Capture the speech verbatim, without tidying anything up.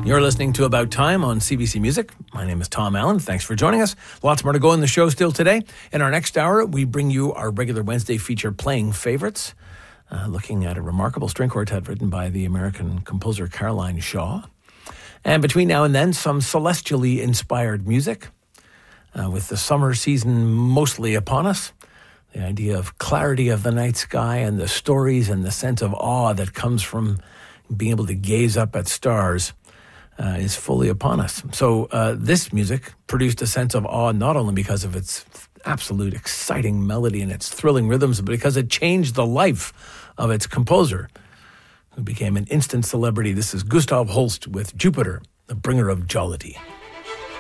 You're listening to About Time on C B C Music. My name is Tom Allen. Thanks for joining us. Lots more to go in the show still today. In our next hour, we bring you our regular Wednesday feature, Playing Favorites, uh, looking at a remarkable string quartet written by the American composer Caroline Shaw. And between now and then, some celestially inspired music. Uh, with the summer season mostly upon us, the idea of clarity of the night sky and the stories and the sense of awe that comes from being able to gaze up at stars uh, is fully upon us. So uh, this music produced a sense of awe not only because of its absolute exciting melody and its thrilling rhythms, but because it changed the life of its composer, who became an instant celebrity. This is Gustav Holst with Jupiter, the bringer of jollity.